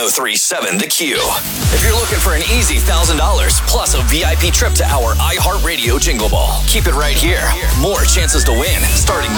1037 The Q. If you're looking for an easy $1,000 plus a VIP trip to our iHeartRadio Jingle Ball, keep it right here. More chances to win starting